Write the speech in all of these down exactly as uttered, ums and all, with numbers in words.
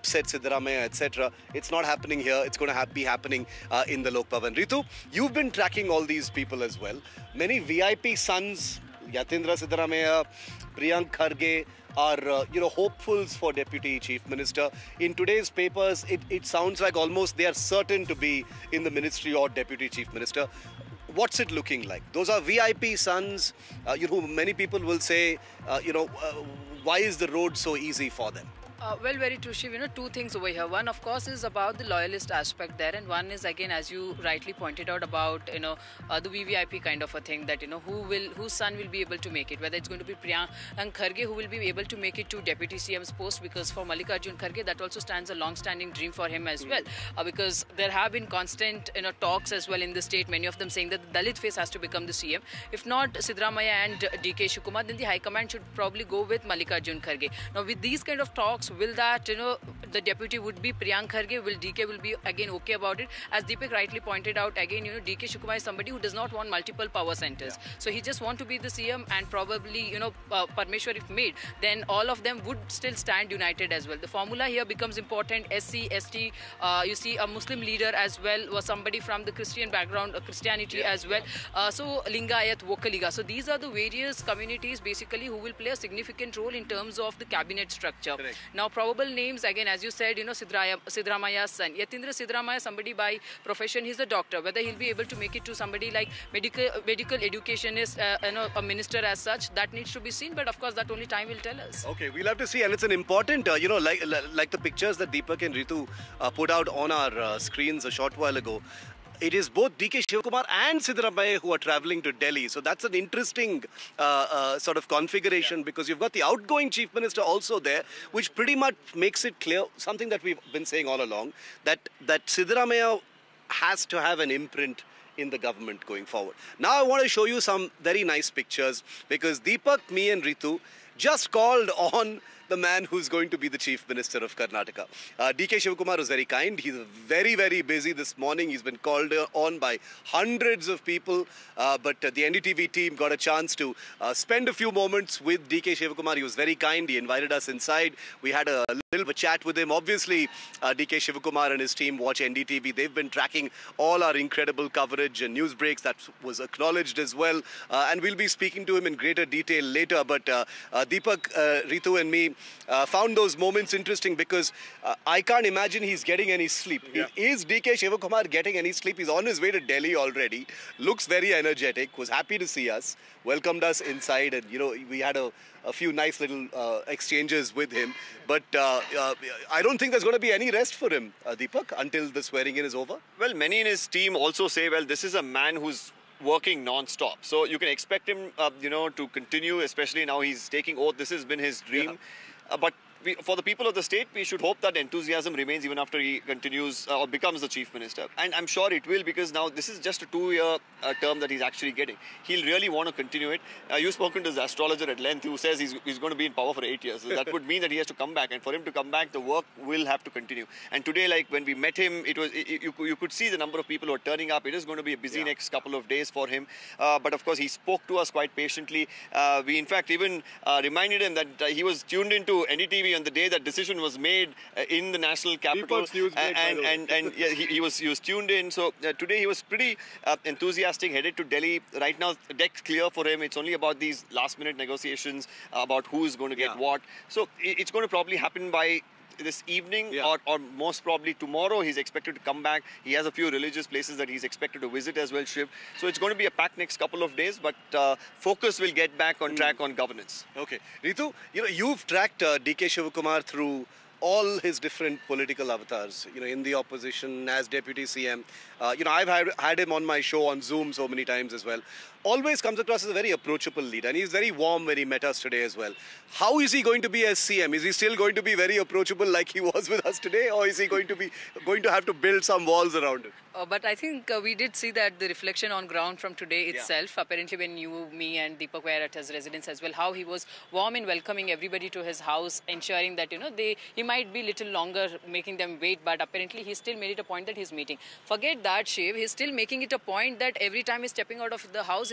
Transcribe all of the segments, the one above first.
upset Siddaramaiah, et cetera. It's not happening here. It's going to ha be happening uh, in the Lok Bhavan. Ritu, you've been tracking all these people as well. Many V I P sons, Yatindra Siddaramaiah, Priyank Kharge, are uh, you know hopefuls for Deputy Chief Minister. In today's papers, it, it sounds like almost they are certain to be in the ministry or Deputy Chief Minister. What's it looking like? Those are V I P sons. Uh, you know, many people will say, uh, you know, uh, why is the road so easy for them? Uh, well, very true, Shiv. You know, two things over here. One, of course, is about the loyalist aspect there, and one is, again, as you rightly pointed out, about, you know, uh, the V V I P kind of a thing, that, you know, who will, whose son will be able to make it, whether it's going to be Priyank Kharge, who will be able to make it to Deputy C M's post, because for Mallikarjun Kharge, that also stands a long-standing dream for him as well, uh, because there have been constant, you know, talks as well in the state, many of them saying that the Dalit face has to become the C M. If not Siddaramaiah and D K Shivakumar, then the High Command should probably go with Mallikarjun Kharge. Now, with these kind of talks, will that, you know, the deputy would be Priyank Kharge, will D K will be again okay about it? As Deepak rightly pointed out, again, you know, D K Shivakumar is somebody who does not want multiple power centers. Yeah. So he just want to be the C M, and probably, you know, uh, Parmeshwar if made, then all of them would still stand united as well. The formula here becomes important. S C, S T, uh, you see a Muslim leader as well, was somebody from the Christian background, uh, Christianity yeah. as well. Uh, so Lingayat, Vokaliga. So these are the various communities basically who will play a significant role in terms of the cabinet structure. Correct. Now, probable names, again, as you said, you know, Siddaramaiah's son. Yatindra Siddaramaiah, somebody by profession, he's a doctor. Whether he'll be able to make it to somebody like medical medical educationist, uh, you know, a minister as such, that needs to be seen. But of course, that only time will tell us. Okay, we'll have to see. And it's an important, uh, you know, like like the pictures that Deepak and Ritu uh, put out on our uh, screens a short while ago. It is both D K Shivakumar and Siddaramaiah who are travelling to Delhi. So that's an interesting uh, uh, sort of configuration, yeah. because you've got the outgoing Chief Minister also there, which pretty much makes it clear, something that we've been saying all along, that, that Siddaramaiah has to have an imprint in the government going forward. Now I want to show you some very nice pictures, because Deepak, me and Ritu just called on the man who's going to be the Chief Minister of Karnataka. Uh, D K Shivakumar was very kind. He's very, very busy this morning. He's been called on by hundreds of people. Uh, but uh, the N D T V team got a chance to uh, spend a few moments with D K Shivakumar. He was very kind. He invited us inside. We had a little bit of a chat with him. Obviously, uh, D K Shivakumar and his team watch N D T V. They've been tracking all our incredible coverage and news breaks. That was acknowledged as well. Uh, and we'll be speaking to him in greater detail later. But uh, uh, Deepak, uh, Ritu and me Uh, found those moments interesting, because uh, I can't imagine he's getting any sleep. Yeah. Is D K Shivakumar getting any sleep? He's on his way to Delhi already. Looks very energetic. Was happy to see us. Welcomed us inside, and you know we had a, a few nice little uh, exchanges with him. But uh, uh, I don't think there's going to be any rest for him, uh, Deepak, until the swearing in is over. Well, many in his team also say, well, this is a man who's working non-stop. So you can expect him, uh, you know, to continue, especially now he's taking oath. This has been his dream. Yeah. Uh, but we, for the people of the state, we should hope that enthusiasm remains even after he continues uh, or becomes the Chief Minister. And I'm sure it will, because now this is just a two-year uh, term that he's actually getting. He'll really want to continue it. Uh, you've spoken to the astrologer at length who says he's, he's going to be in power for eight years. So that would mean that he has to come back. And for him to come back, the work will have to continue. And today, like when we met him, it was it, you, you could see the number of people who are turning up. It is going to be a busy yeah. next couple of days for him. Uh, but of course, he spoke to us quite patiently. Uh, we, in fact, even uh, reminded him that uh, he was tuned into N D T V on the day that decision was made uh, in the national capital, news and and, and and yeah, he, he was he was tuned in. So uh, today he was pretty uh, enthusiastic, headed to Delhi. Right now, the deck's clear for him. It's only about these last-minute negotiations uh, about who is going to get yeah. what. So it, it's going to probably happen by this evening yeah. or, or most probably tomorrow. He's expected to come back. He has a few religious places that he's expected to visit as well, Shiv. So it's going to be a packed next couple of days, but uh, focus will get back on mm. track on governance. Okay. Ritu, you know, you've tracked uh, D K Shivakumar through all his different political avatars, you know, in the opposition, as Deputy C M. Uh, you know, I've had, had him on my show on Zoom so many times as well. Always comes across as a very approachable leader, and he's very warm when he met us today as well. How is he going to be as C M? Is he still going to be very approachable like he was with us today, or is he going to be going to have to build some walls around it? Uh, but I think uh, we did see that the reflection on ground from today itself, yeah. apparently when you, me and Deepak were at his residence as well, how he was warm in welcoming everybody to his house, ensuring that, you know, they he might be little longer making them wait, but apparently he still made it a point that he's meeting. Forget that, Shiv, he's still making it a point that every time he's stepping out of the house, he's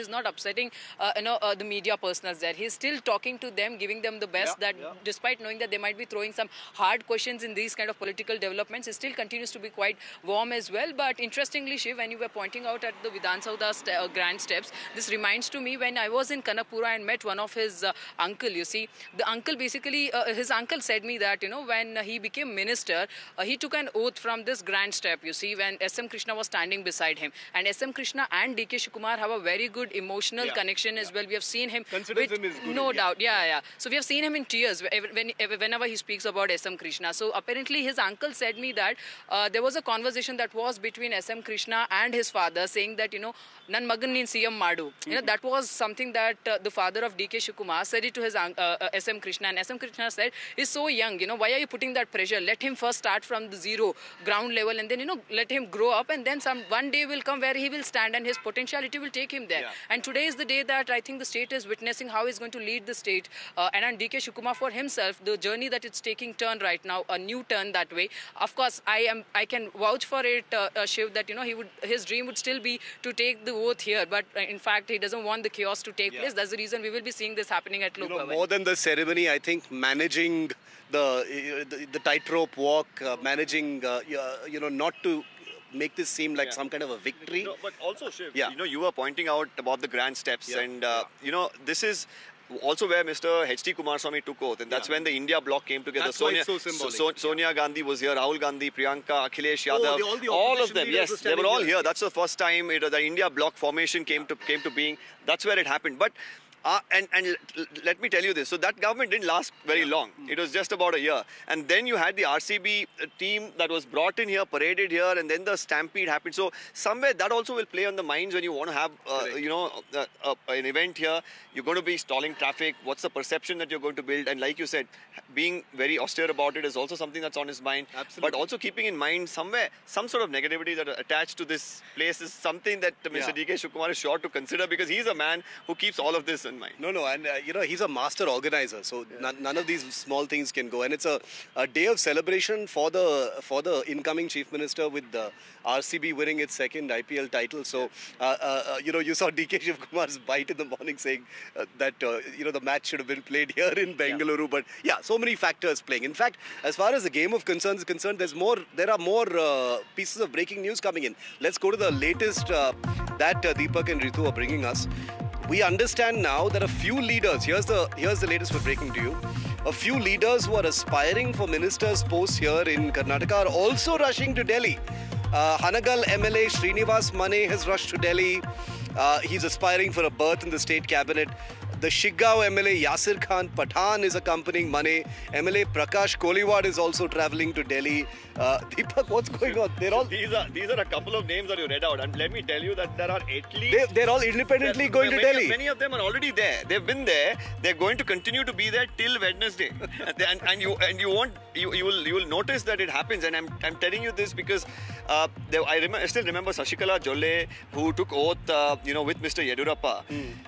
he's not upsetting, uh, you know, uh, the media personals there. He's still talking to them, giving them the best. Yeah, that yeah. despite knowing that they might be throwing some hard questions in these kind of political developments, he still continues to be quite warm as well. But interestingly, Shiv, when you were pointing out at the Vidhan Saudha st- uh, grand steps, this reminds to me when I was in Kanapura and met one of his uh, uncle. You see, the uncle basically, uh, his uncle said me that, you know, when he became minister, uh, he took an oath from this grand step, you see, when S M Krishna was standing beside him. And S M Krishna and D K Shivakumar have a very good emotional Yeah, connection as well. We have seen him. Considers with- him his guru, no yeah. doubt, yeah, yeah. So we have seen him in tears when, whenever he speaks about S M Krishna. So apparently his uncle said me that uh, there was a conversation that was between S M Krishna and his father saying that, you know, Nan Magan nin C M Madu. You know, that was something that uh, the father of D K Shivakumar said it to his uh, uh, S M Krishna. And S M Krishna said, he's so young, you know, why are you putting that pressure? Let him first start from the zero, ground level, and then, you know, let him grow up. And then some one day will come where he will stand and his potentiality will take him there. Yeah. And today is the day that I think the state is witnessing how he's going to lead the state. Uh, and on D K Shivakumar for himself, the journey that it's taking turn right now, a new turn that way. Of course, I am I can vouch for it, uh, uh, Shiv, that, you know, he would his dream would still be to take the oath here. But uh, in fact, he doesn't want the chaos to take Yeah. place. That's the reason we will be seeing this happening at You Lok know, Bhavan. more than the ceremony, I think managing the uh, the, the tightrope walk, uh, managing, uh, y- uh, you know, not to make this seem like Yeah. some kind of a victory. No, but also, Shiv, Yeah. you know, you were pointing out about the grand steps, Yeah. and uh, you know, this is also where Mister H D Kumaraswamy took oath, and that's Yeah. when the India bloc came together. That's why Sonia, it's so symbolic. So, Sonia Gandhi was here, Rahul Gandhi, Priyanka, Akhilesh Oh, Yadav, the- all the of opposition them. leaders Yes, were they were all standing here. here. That's the first time it, the India bloc formation came to came to being. That's where it happened. But uh, and and l- let me tell you this. So that government didn't last very long. It was just about a year, and then you had the R C B team that was brought in here, paraded here, and then the stampede happened. So somewhere that also will play on the minds when you want to have, uh, Correct. you know, uh, uh, an event here. You're going to be stalling traffic. What's the perception that you're going to build? And like you said, being very austere about it is also something that's on his mind. Absolutely. But also keeping in mind somewhere some sort of negativity that are attached to this place is something that Mister Yeah. D K Shivakumar is sure to consider, because he's a man who keeps all of this in mind. No, no, and uh, you know, he's a master organizer, so none, none of these small things can go. And it's a, a day of celebration for the for the incoming chief minister, with the R C B winning its second I P L title. So, uh, uh, uh, you know, you saw D K Shivakumar's bite in the morning saying uh, that uh, you know, the match should have been played here in Bengaluru. But yeah, so many factors playing. In fact, as far as the game of concerns is concerned, there's more. There are more uh, pieces of breaking news coming in. Let's go to the latest uh, that uh, Deepak and Ritu are bringing us. We understand now that a few leaders, here's the here's the latest we're breaking to you. A few leaders who are aspiring for ministers' posts here in Karnataka are also rushing to Delhi. Uh, Hanagal M L A Srinivas Mane has rushed to Delhi. Uh, he's aspiring for a berth in the state cabinet. The Shiggaon M L A Yasir Khan Pathan is accompanying Mane. M L A Prakash Koliwad is also travelling to Delhi. Uh, Deepak, what's going on? They're all These are these are a couple of names that you read out, and let me tell you that there are at least they, they're all independently going to many, Delhi. Many of them are already there. They've been there. They're going to continue to be there till Wednesday. and, and, and you and you won't you, you will you will notice that it happens. And I'm I'm telling you this because uh, there, I, remember, I still remember Sashikala Jolle, who took oath, uh, you know, with Mister Yedurappa.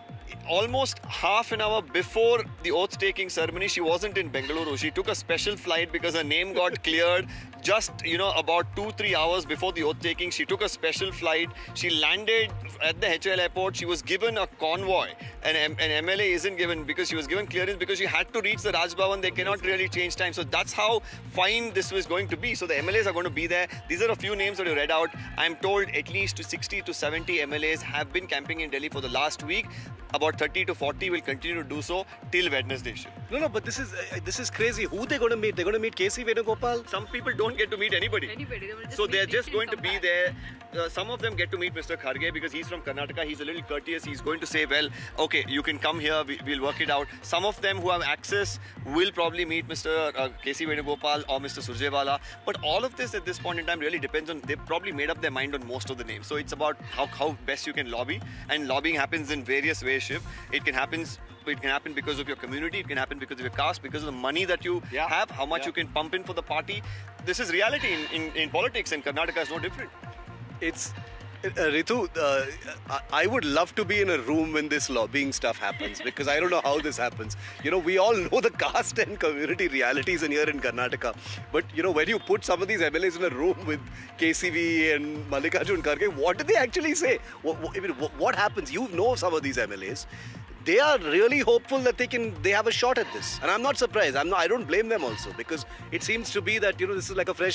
Almost half an hour before the oath-taking ceremony, she wasn't in Bengaluru. She took a special flight because her name got cleared just, you know, about two, three hours before the oath-taking. She took a special flight. She landed at the H L airport. She was given a convoy. And an M L A isn't given because she was given clearance because she had to reach the Raj Bhavan. They cannot really change time. So that's how fine this was going to be. So the M L As are going to be there. These are a few names that you read out. I'm told at least sixty to seventy M L As have been camping in Delhi for the last week. About thirty to forty will continue to do so till Wednesday. No, no, but this is uh, this is crazy. Who they going to meet? They're going to meet K C Venugopal? Some people don't get to meet anybody. Anybody, they will just So meet they're D just K going and to come be back. there. Uh, some of them get to meet Mister Kharge because he's from Karnataka. He's a little courteous. He's going to say, well, okay, you can come here. We, we'll work it out. Some of them who have access will probably meet Mister Uh, K C Venugopal or Mister Surjewala. But all of this at this point in time really depends on, they've probably made up their mind on most of the names. So it's about how, how best you can lobby. And lobbying happens in various ways, Shiv. It can happen It can happen because of your community. It can happen because of your caste, because of the money that you Yeah. have, how much Yeah. you can pump in for the party. This is reality in, in, in politics, and Karnataka is no different. It's Uh, Ritu, uh, I I would love to be in a room when this lobbying stuff happens because I don't know how this happens. You know, we all know the caste and community realities in here in Karnataka. But, you know, when you put some of these M L As in a room with K C V and Mallikarjun Kharge, what do they actually say? What, what, I mean, what, what happens? You know some of these M L As. They are really hopeful that they can they have a shot at this, and I'm not surprised. I'm not, I don't blame them also because it seems to be that you know this is like a fresh